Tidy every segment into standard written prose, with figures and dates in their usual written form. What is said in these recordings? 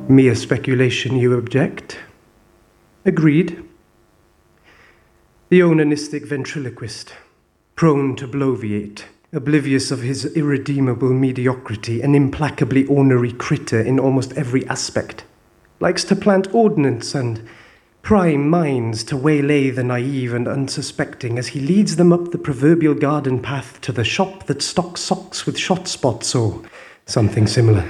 Mere speculation, you object? Agreed. The onanistic ventriloquist, prone to bloviate, oblivious of his irredeemable mediocrity, an implacably ornery critter in almost every aspect, likes to plant ordnance and prime minds to waylay the naive and unsuspecting as he leads them up the proverbial garden path to the shop that stocks socks with shot spots or something similar.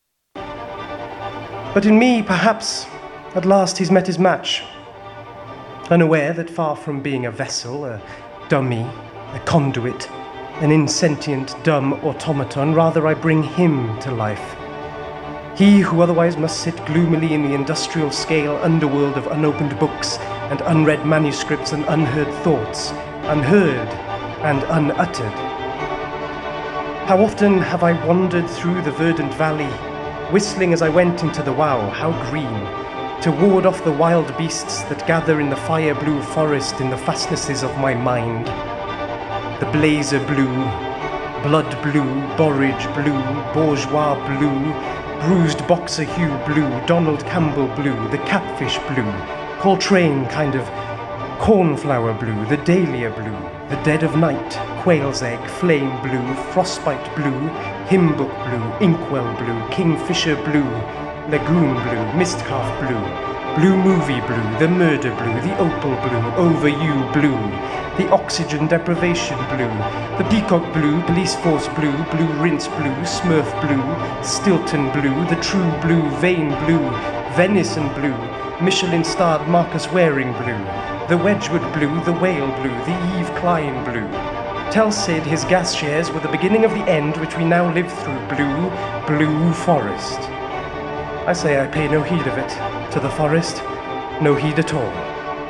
But in me, perhaps, at last he's met his match, unaware that far from being a vessel, a dummy, a conduit, an insentient, dumb automaton, rather I bring him to life. He who otherwise must sit gloomily in the industrial scale underworld of unopened books and unread manuscripts and unheard thoughts, unheard and unuttered. How often have I wandered through the verdant valley, whistling as I went into the wow, how green, to ward off the wild beasts that gather in the fire-blue forest in the fastnesses of my mind. The blazer blue, blood blue, borage blue, bourgeois blue, bruised boxer hue blue, Donald Campbell blue, the catfish blue, Coltrane kind of cornflower blue, the dahlia blue, the dead of night, quail's egg, flame blue, frostbite blue, hymn book blue, inkwell blue, kingfisher blue, lagoon blue, mistcalf blue, blue movie blue, the murder blue, the opal blue, over you blue, the oxygen deprivation blue, the peacock blue, police force blue, blue rinse blue, smurf blue, Stilton blue, the true blue, vein blue, venison blue, Michelin-starred Marcus Waring blue, the Wedgwood blue, the whale blue, the Eve Klein blue. Tell Sid his gas shares were the beginning of the end which we now live through, blue, blue forest. I say I pay no heed of it. To the forest, no heed at all.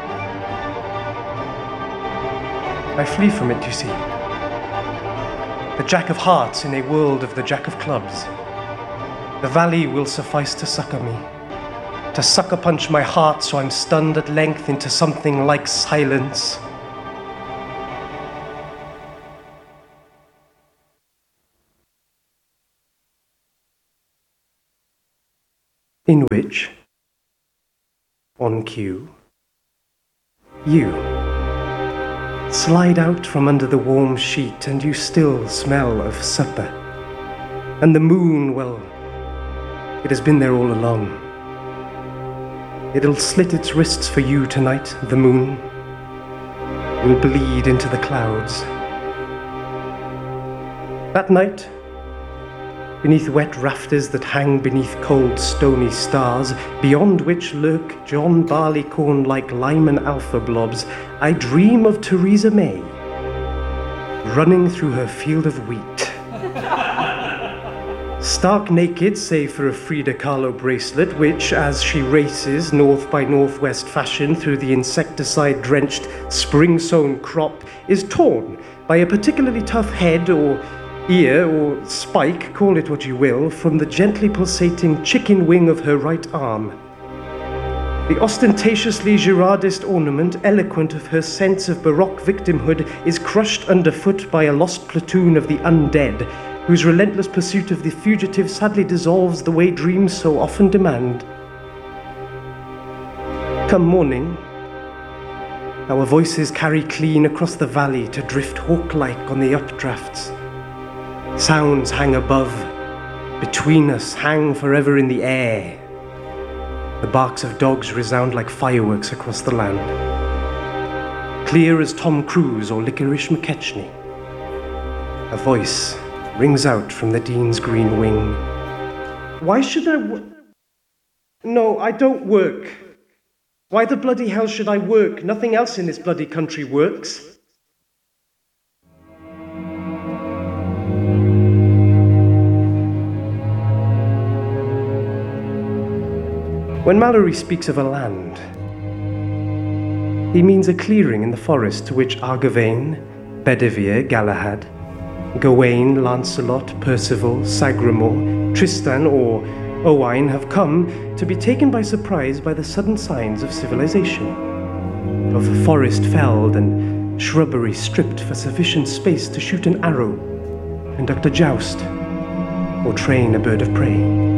I flee from it, you see. The Jack of Hearts in a world of the Jack of Clubs. The valley will suffice to succor me, to sucker punch my heart so I'm stunned at length into something like silence. In which, on cue, you slide out from under the warm sheet and you still smell of supper. And the moon, well, it has been there all along. It'll slit its wrists for you tonight, the moon. Will bleed into the clouds. That night, beneath wet rafters that hang beneath cold stony stars, beyond which lurk John Barleycorn-like Lyman alpha blobs, I dream of Theresa May, running through her field of wheat. Stark naked, save for a Frida Kahlo bracelet, which, as she races north by northwest fashion through the insecticide-drenched, spring-sown crop, is torn by a particularly tough head or ear or spike, call it what you will, from the gently pulsating chicken wing of her right arm. The ostentatiously Girardist ornament, eloquent of her sense of Baroque victimhood, is crushed underfoot by a lost platoon of the undead, whose relentless pursuit of the fugitive sadly dissolves the way dreams so often demand. Come morning, our voices carry clean across the valley to drift hawk-like on the updrafts. Sounds hang above, between us, hang forever in the air. The barks of dogs resound like fireworks across the land. Clear as Tom Cruise or Licorice McKechnie. A voice rings out from the Dean's green wing. Why should I No, I don't work. Why the bloody hell should I work? Nothing else in this bloody country works. When Mallory speaks of a land, he means a clearing in the forest to which Argavain, Bedivere, Galahad, Gawain, Lancelot, Percival, Sagramor, Tristan, or Owain have come to be taken by surprise by the sudden signs of civilization, of forest felled and shrubbery stripped for sufficient space to shoot an arrow, conduct a joust, or train a bird of prey.